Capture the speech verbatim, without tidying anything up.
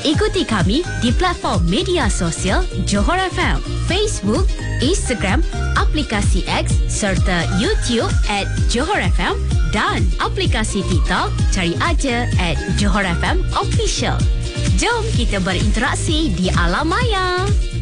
Ikuti kami di platform media sosial Johor F M, Facebook, Instagram, aplikasi X serta YouTube at Johor F M dan aplikasi TikTok cari aja at Johor F M Official. Jom kita berinteraksi di alam maya.